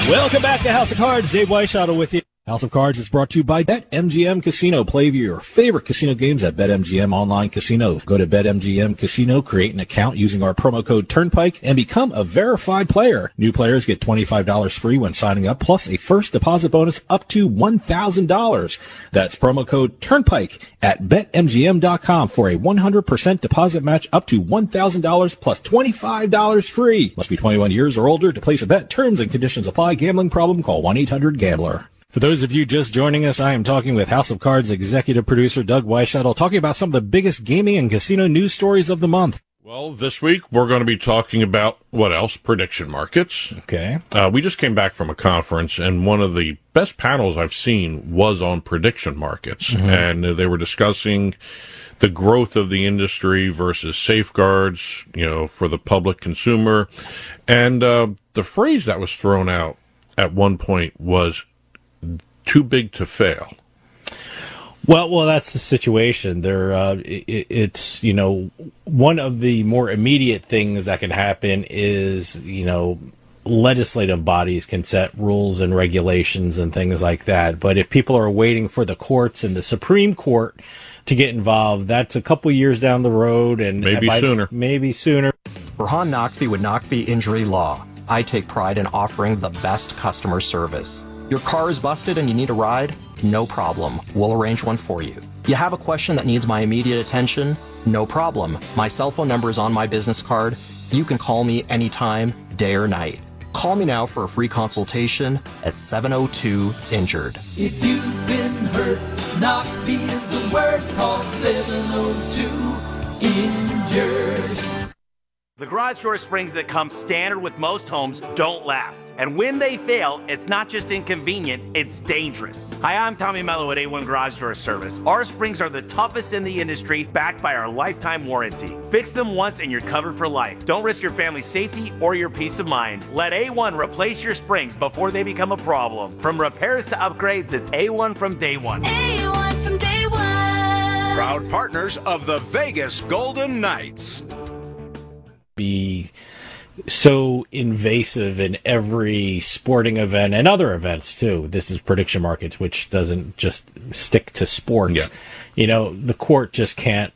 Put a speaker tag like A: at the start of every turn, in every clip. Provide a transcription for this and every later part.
A: Welcome back to House of Cards. Dave Weishottle with you. House of Cards is brought to you by BetMGM Casino. Play your favorite casino games at BetMGM Online Casino. Go to BetMGM Casino, create an account using our promo code Turnpike, and become a verified player. New players get $25 free when signing up, plus a first deposit bonus up to $1,000. That's promo code Turnpike at BetMGM.com for a 100% deposit match up to $1,000 plus $25 free. Must be 21 years or older to place a bet. Terms and conditions apply. Gambling problem? Call 1-800-GAMBLER. For those of you just joining us, I am talking with House of Cards executive producer Doug Weishottle, talking about some of the biggest gaming and casino news stories of the month.
B: Well, this week we're going to be talking about, what else? Prediction markets.
A: Okay.
B: We just came back from a conference, and one of the best panels I've seen was on prediction markets. Mm-hmm. And they were discussing the growth of the industry versus safeguards, for the public consumer. And the phrase that was thrown out at one point was too big to fail.
A: Well, that's the situation. It's one of the more immediate things that can happen is legislative bodies can set rules and regulations and things like that. But if people are waiting for the courts and the Supreme Court to get involved, that's a couple years down the road, and Maybe sooner.
C: Burhan Naqvi with Naqvi Injury Law. I take pride in offering the best customer service. Your car is busted and you need a ride? No problem. We'll arrange one for you. You have a question that needs my immediate attention? No problem. My cell phone number is on my business card. You can call me anytime, day or night. Call me now for a free consultation at 702-INJURED.
D: If you've been hurt, Naqvi is the word. Call 702-INJURED.
E: The garage door springs that come standard with most homes don't last. And when they fail, it's not just inconvenient, it's dangerous. Hi, I'm Tommy Mello at A1 Garage Door Service. Our springs are the toughest in the industry, backed by our lifetime warranty. Fix them once and you're covered for life. Don't risk your family's safety or your peace of mind. Let A1 replace your springs before they become a problem. From repairs to upgrades, it's A1 from day one.
F: A1 from day one.
G: Proud partners of the Vegas Golden Knights.
A: Be so invasive in every sporting event and other events too. This is prediction markets, which doesn't just stick to sports. Yeah. The court just can't,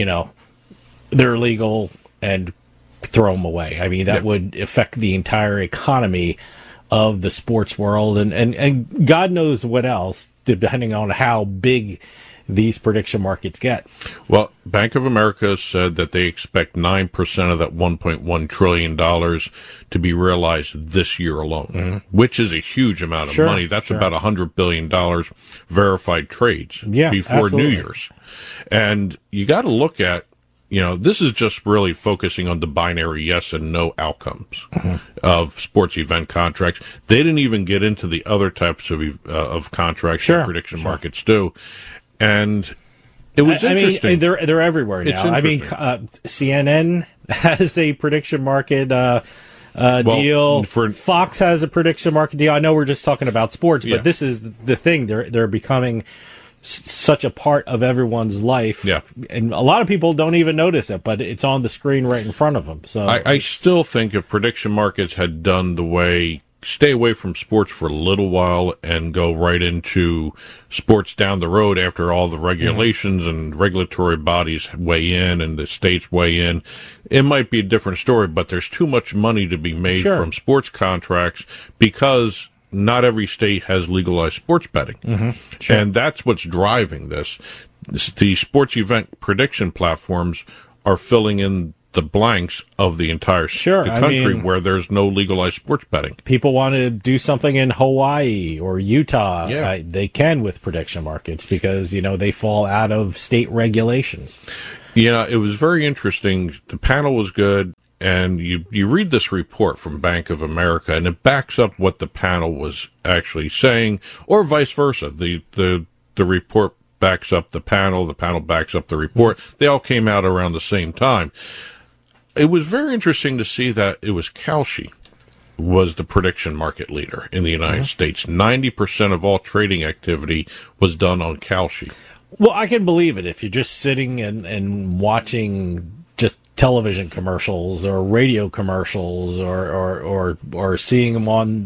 A: they're illegal and throw them away. I mean, that would affect the entire economy of the sports world and God knows what else, depending on how big these prediction markets get.
B: Well, Bank of America said that they expect 9% of that $1.1 trillion to be realized this year alone, which is a huge amount of money. That's about $100 billion verified trades before New Year's. And you got to look at, this is just really focusing on the binary yes and no outcomes of sports event contracts. They didn't even get into the other types of contracts that prediction markets do. And it was interesting.
A: I mean, they're everywhere now. I mean, CNN has a prediction market deal. Fox has a prediction market deal. I know we're just talking about sports, but this is the thing. They're becoming such a part of everyone's life. Yeah. And a lot of people don't even notice it, but it's on the screen right in front of them. So
B: I still think if prediction markets had done the way, stay away from sports for a little while and go right into sports down the road after all the regulations and regulatory bodies weigh in and the states weigh in, it might be a different story, but there's too much money to be made from sports contracts because not every state has legalized sports betting. And that's what's driving this. The sports event prediction platforms are filling in the blanks of the entire country where there's no legalized sports betting.
A: People want to do something in Hawaii or Utah. They can with prediction markets because, they fall out of state regulations.
B: It was very interesting. The panel was good. And you read this report from Bank of America, and it backs up what the panel was actually saying, or vice versa. The report backs up the panel backs up the report. They all came out around the same time. It was very interesting to see that it was Kalshi was the prediction market leader in the United States. 90% of all trading activity was done on Kalshi.
A: Well, I can believe it if you're just sitting and watching just television commercials or radio commercials or seeing them on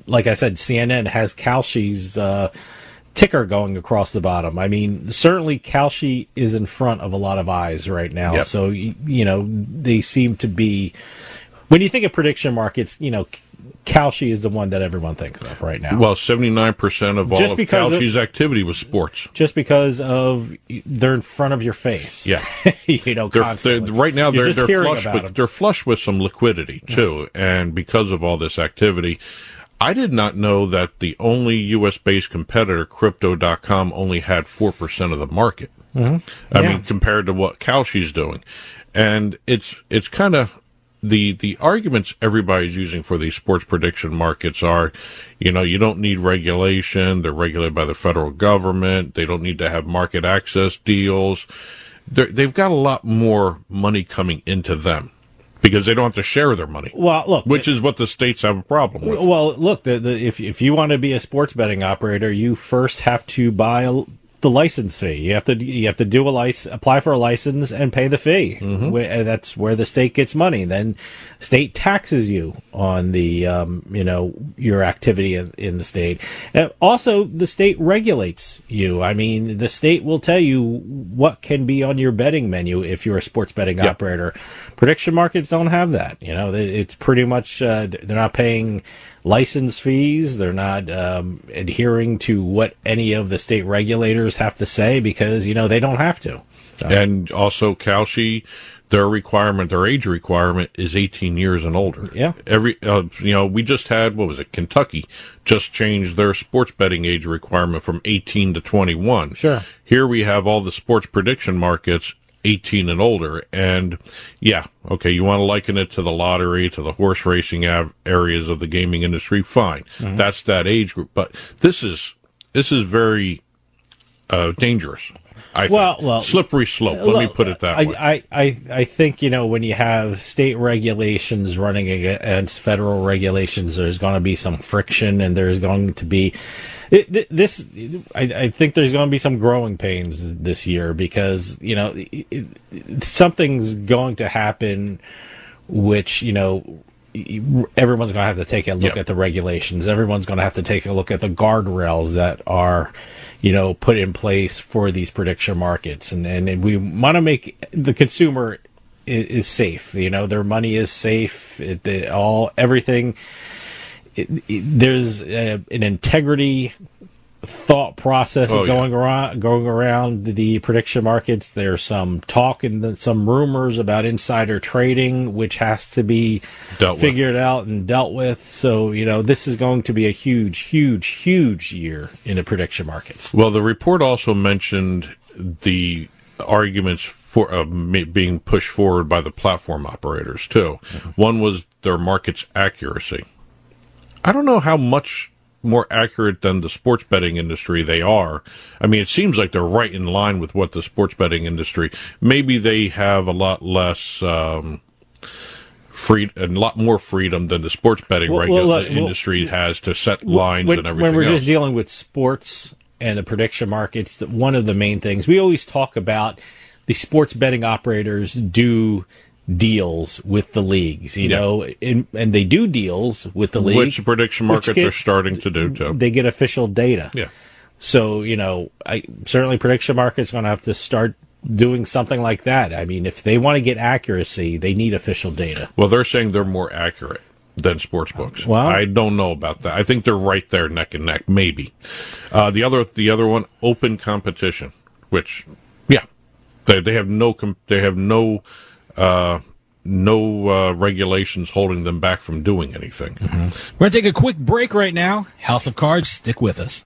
A: like I said, CNN has Kalshi's ticker going across the bottom. I mean, certainly Kalshi is in front of a lot of eyes right now.
B: Yep.
A: So, they seem to be, when you think of prediction markets, Kalshi is the one that everyone thinks of right now.
B: Well, 79% of all
A: Just
B: of
A: because
B: Kalshi's activity was sports.
A: Just because they're in front of your face.
B: Yeah.
A: Constantly.
B: Right now,
A: You're just hearing
B: flush
A: about them.
B: they're flush with some liquidity, too. And because of all this activity, I did not know that the only U.S.-based competitor, Crypto.com, only had 4% of the market.
A: Mm-hmm.
B: I mean, compared to what Kalshi's doing. And it's kind of the arguments everybody's using for these sports prediction markets are, you don't need regulation. They're regulated by the federal government. They don't need to have market access deals. They've got a lot more money coming into them, because they don't have to share their money.
A: Well, look,
B: which is what the states have a problem with.
A: Well, look, if you want to be a sports betting operator, you first have to buy the license fee. You have to apply for a license and pay the fee. Mm-hmm. That's where the state gets money. Then state taxes you on the your activity in the state. Also, the state regulates you. I mean, the state will tell you what can be on your betting menu if you're a sports betting operator. Prediction markets don't have that. It's pretty much they're not paying license fees. They're not adhering to what any of the state regulators have to say, because they don't have to. So.
B: And also, Kalshi, their age requirement is 18 years and older.
A: Yeah.
B: We just had, Kentucky just changed their sports betting age requirement from 18 to 21.
A: Sure.
B: Here we have all the sports prediction markets 18 and older. And you want to liken it to the lottery, to the horse racing areas of the gaming industry, fine. Mm-hmm. That's that age group. But this is very dangerous. I think. Slippery slope. Let me put it that way.
A: I think, when you have state regulations running against federal regulations, there's going to be some friction, and there's going to be I think there's going to be some growing pains this year, because something's going to happen, which everyone's going to have to take a look at the regulations. Everyone's going to have to take a look at the guardrails that are put in place for these prediction markets, and we want to make the consumer is safe. Their money is safe. Everything. There's an integrity thought process going around the prediction markets. There's some talk and some rumors about insider trading, which has to be figured out and dealt with. So, this is going to be a huge, huge, huge year in the prediction markets.
B: Well, the report also mentioned the arguments for being pushed forward by the platform operators, too. Mm-hmm. One was their market's accuracy. I don't know how much more accurate than the sports betting industry they are. I mean, it seems like they're right in line with what the sports betting industry. Maybe they have a lot less a lot more freedom than the sports betting industry has to set lines and everything.
A: When we're
B: else.
A: Just dealing with sports and the prediction markets, one of the main things we always talk about, the sports betting operators do deals with the leagues, and they do deals with the league,
B: which prediction markets are starting to do too.
A: They get official data.
B: Yeah.
A: So, certainly prediction markets going to have to start doing something like that. I mean, if they want to get accuracy, they need official data.
B: Well, they're saying they're more accurate than sports books.
A: Well,
B: I don't know about that. I think they're right there neck and neck, maybe. The other one, open competition, which, they have no regulations holding them back from doing anything.
A: Mm-hmm.
H: We're going to take a quick break right now. House of Cards, stick with us.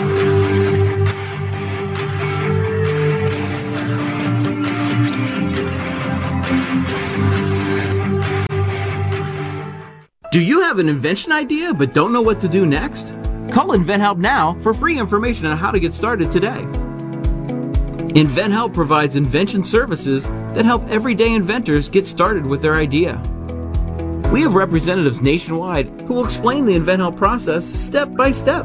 I: Do you have an invention idea but don't know what to do next? Call InventHelp now for free information on how to get started today. InventHelp provides invention services that help everyday inventors get started with their idea. We have representatives nationwide who will explain the InventHelp process step by step.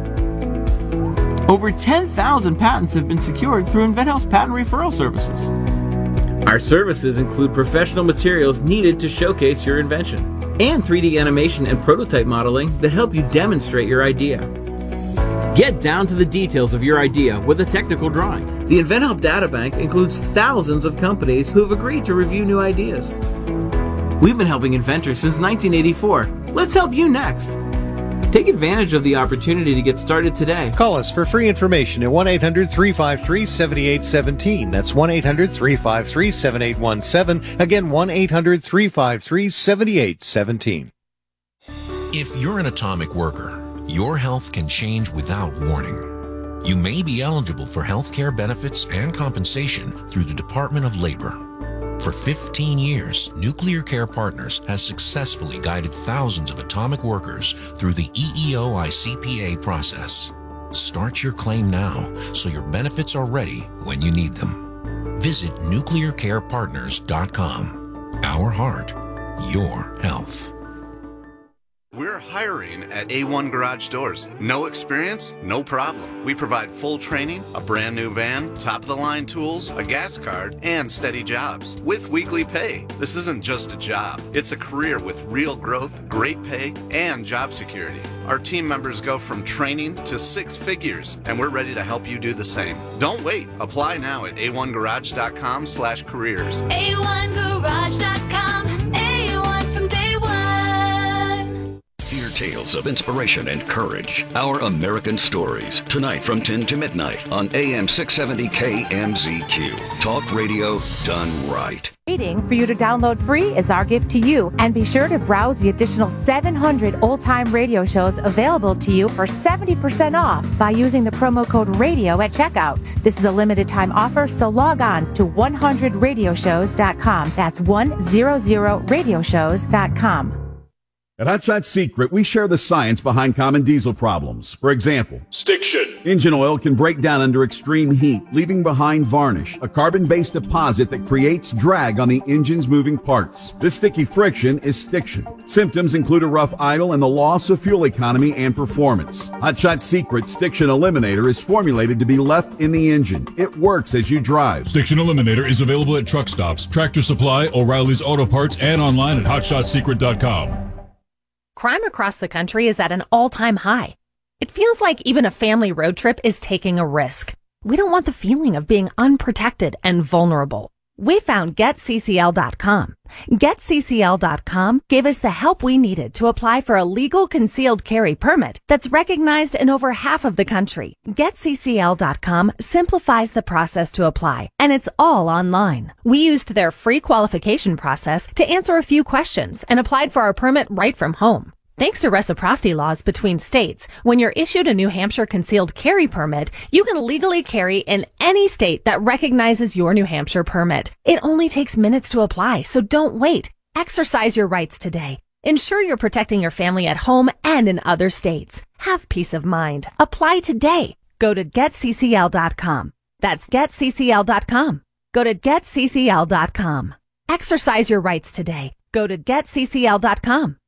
I: Over 10,000 patents have been secured through InventHelp's patent referral services. Our services include professional materials needed to showcase your invention. and 3D animation and prototype modeling that help you demonstrate your idea. Get down to the details of your idea with a technical drawing. The InventHelp Databank includes thousands of companies who have agreed to review new ideas. We've been helping inventors since 1984. Let's help you next. Take advantage of the opportunity to get started today.
J: Call us for free information at 1-800-353-7817. That's 1-800-353-7817. Again, 1-800-353-7817.
K: If you're an atomic worker, your health can change without warning. You may be eligible for health care benefits and compensation through the Department of Labor. For 15 years, Nuclear Care Partners has successfully guided thousands of atomic workers through the EEO-ICPA process. Start your claim now so your benefits are ready when you need them. Visit nuclearcarepartners.com. Our heart, your health.
L: We're hiring at A1 Garage Doors. No experience? No problem. We provide full training, a brand new van, top-of-the-line tools, a gas card, and steady jobs with weekly pay. This isn't just a job. It's a career with real growth, great pay, and job security. Our team members go from training to 6 figures, and we're ready to help you do the same. Don't wait. Apply now at a1garage.com/careers.
F: A1garage.com. A1 from day one.
M: Hear tales of inspiration and courage. Our American Stories. Tonight from 10 to midnight on AM 670 KMZQ. Talk radio done right.
N: Waiting for you to download free is our gift to you. And be sure to browse the additional 700 old-time radio shows available to you for 70% off by using the promo code RADIO at checkout. This is a limited time offer, so log on to 100radioshows.com. That's 100radioshows.com.
O: At Hot Shot Secret, we share the science behind common diesel problems. For example,
G: stiction.
O: Engine oil can break down under extreme heat, leaving behind varnish, a carbon-based deposit that creates drag on the engine's moving parts. This sticky friction is stiction. Symptoms include a rough idle and the loss of fuel economy and performance. Hot Shot Secret Stiction Eliminator is formulated to be left in the engine. It works as you drive.
P: Stiction Eliminator is available at truck stops, Tractor Supply, O'Reilly's Auto Parts, and online at hotshotsecret.com.
Q: Crime across the country is at an all-time high. It feels like even a family road trip is taking a risk. We don't want the feeling of being unprotected and vulnerable. We found GetCCL.com. GetCCL.com gave us the help we needed to apply for a legal concealed carry permit that's recognized in over half of the country. GetCCL.com simplifies the process to apply, and it's all online. We used their free qualification process to answer a few questions and applied for our permit right from home. Thanks to reciprocity laws between states, when you're issued a New Hampshire concealed carry permit, you can legally carry in any state that recognizes your New Hampshire permit. It only takes minutes to apply, so don't wait. Exercise your rights today. Ensure you're protecting your family at home and in other states. Have peace of mind. Apply today. Go to GetCCL.com. That's GetCCL.com. Go to GetCCL.com. Exercise your rights today. Go to GetCCL.com.